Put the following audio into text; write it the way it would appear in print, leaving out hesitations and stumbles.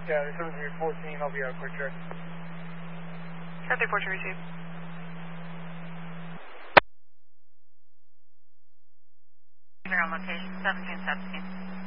Yeah, 7314, I'll be out quick check. 7314 received. You're on location 1717.